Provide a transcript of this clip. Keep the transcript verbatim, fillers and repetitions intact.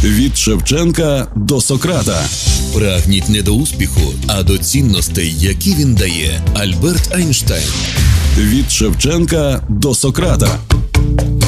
Від Шевченка до Сократа. Прагніть не до успіху, а до цінностей, які він дає. Альберт Айнштайн. Від Шевченка до Сократа.